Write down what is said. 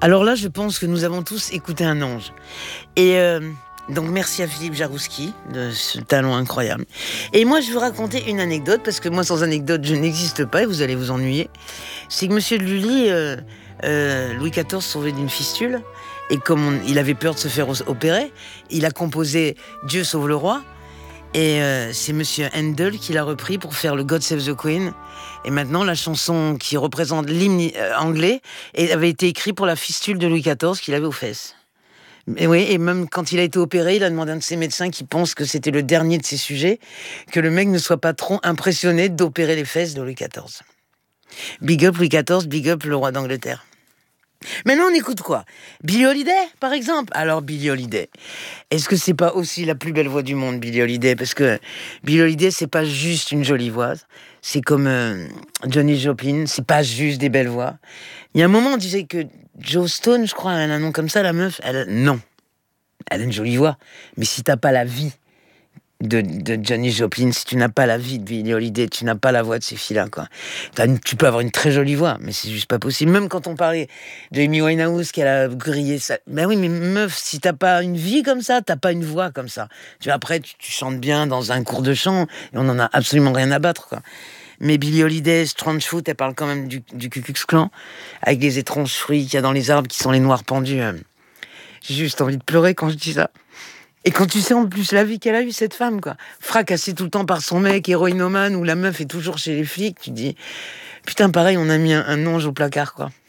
Alors là, je pense que nous avons tous écouté un ange. Et donc, merci à Philippe Jarouski de ce talent incroyable. Et moi, je vais vous raconter une anecdote, parce que moi, sans anecdote, je n'existe pas et vous allez vous ennuyer. C'est que Monsieur de Lully, Louis XIV sauvé d'une fistule, et comme il avait peur de se faire opérer, il a composé Dieu sauve le roi. Et c'est Monsieur Handel qui l'a repris pour faire le God Save the Queen. Et maintenant, la chanson qui représente l'hymne anglais avait été écrite pour la fistule de Louis XIV qu'il avait aux fesses. Et oui, et même quand il a été opéré, il a demandé à un de ses médecins qui pense que c'était le dernier de ses sujets, que le mec ne soit pas trop impressionné d'opérer les fesses de Louis XIV. Big up Louis XIV, big up le roi d'Angleterre. Maintenant, on écoute quoi? Billie Holiday, par exemple. Alors, Billie Holiday. Est-ce que c'est pas aussi la plus belle voix du monde, Billie Holiday? Parce que Billie Holiday, c'est pas juste une jolie voix. C'est comme Johnny Joplin, c'est pas juste des belles voix. Il y a un moment, on disait que Jo Stone, je crois, elle a un nom comme ça, la meuf. Non. Elle a une jolie voix. Mais si t'as pas la vie de Johnny Joplin, si tu n'as pas la vie de Billie Holiday, tu n'as pas la voix de ces filles-là, quoi. Tu peux avoir une très jolie voix, mais c'est juste pas possible. Même quand on parlait de Amy Winehouse, qu'elle a grillé ça. Ben oui, mais meuf, si t'as pas une vie comme ça, t'as pas une voix comme ça. Tu vois, après, tu chantes bien dans un cours de chant, et on en a absolument rien à battre, quoi. Mais Billie Holiday, Strangefoot, elle parle quand même du Ku Klux Klan, avec les étranges fruits qu'il y a dans les arbres qui sont les noirs pendus. J'ai juste envie de pleurer quand je dis ça. Et quand tu sais en plus la vie qu'elle a eue, cette femme, quoi. Fracassée tout le temps par son mec, héroïnomane, où la meuf est toujours chez les flics, tu dis, putain, pareil, on a mis un ange au placard, quoi.